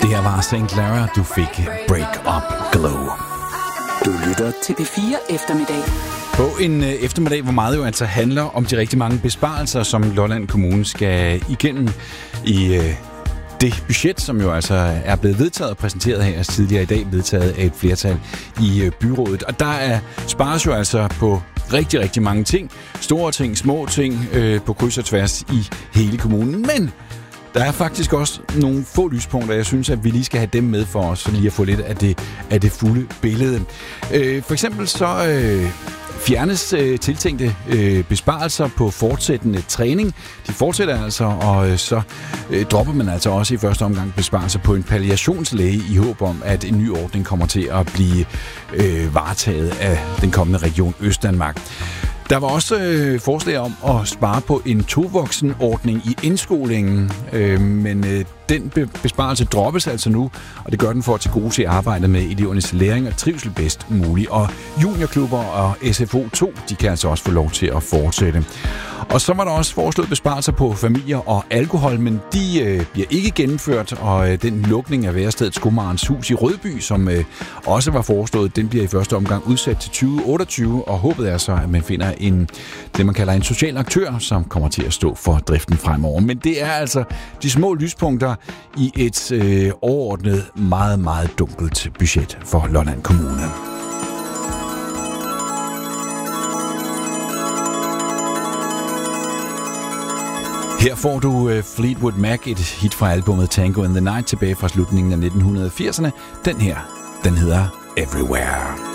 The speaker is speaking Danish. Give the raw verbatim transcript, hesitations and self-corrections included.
Det her var Saint Clara, du fik Break Up Glow. Du lytter til P fire Eftermiddag. På en øh, eftermiddag, hvor meget jo altså handler om de rigtig mange besparelser, som Lolland Kommune skal igennem i øh, det budget, som jo altså er blevet vedtaget og præsenteret her tidligere i dag, vedtaget af et flertal i øh, byrådet. Og der er spares jo altså på rigtig, rigtig mange ting. Store ting, små ting øh, på kryds og tværs i hele kommunen. Men der er faktisk også nogle få lyspunkter, jeg synes, at vi lige skal have dem med for os, for lige at få lidt af det, af det fulde billede. Øh, for eksempel så øh, fjernes øh, tiltænkte øh, besparelser på fortsættende træning. De fortsætter altså, og øh, så øh, dropper man altså også i første omgang besparelser på en palliationslæge i håb om, at en ny ordning kommer til at blive øh, varetaget af den kommende region Østdanmark. Der var også øh, forslag om at spare på en tovoksenordning i indskolingen, øh, men øh, den be- besparelse droppes altså nu, og det gør den for at tilgodese arbejdet med elevernes læring og trivsel bedst muligt. Og juniorklubber og S F O to, de kan altså også få lov til at fortsætte. Og så var der også foreslået besparelser på familier og alkohol, men de øh, bliver ikke gennemført, og øh, den lukning af værestedet Skomarens Hus i Rødby, som øh, også var foreslået, den bliver i første omgang udsat til tyve otteogtyve, og håbet er så, at man finder en, det man kalder en social aktør, som kommer til at stå for driften fremover. Men det er altså de små lyspunkter i et øh, overordnet meget, meget dunkelt budget for Lolland Kommune. Her får du uh, Fleetwood Mac, et hit fra albumet Tango in the Night tilbage fra slutningen af nitten firserne. Den her, den hedder Everywhere.